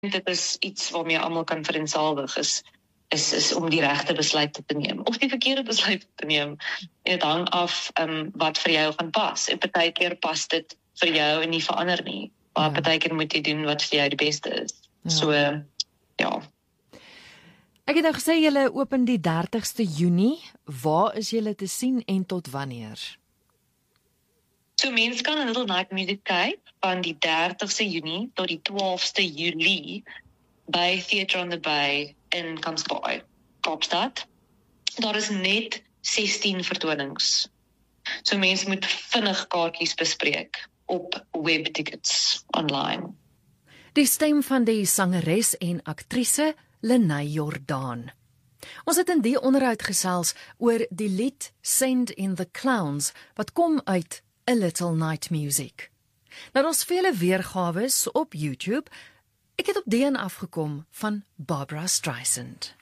dit is iets waarmee almal kan vereensalwig, is om die regte besluite te neem, of die verkeerde besluite te neem. En dit hang af wat vir jou gaan pas. En partykeer pas dit vir jou en nie vir ander nie. Maar partykeer moet jy doen wat vir jou die beste is. So, ja. Ek het nou gesê julle open die 30ste Junie. Waar is julle te sien en tot wanneer? So mense kan 'n Little Night Music kyk van die 30ste Junie tot die 12ste Julie by Theatre on the Bay in Kansbaai, Kaapstad. Daar is net 16 vertonings. So mense moet vinnig kaartjies bespreek op webtickets online. Die stem van die sangeres en aktrise Lenae Jordaan. Ons het in die onderhoud gesels oor die lied Send in the Clowns wat kom uit A Little Night Music. Nou daar's vele weergawe op YouTube. Ek het op die een afgekom van Barbra Streisand.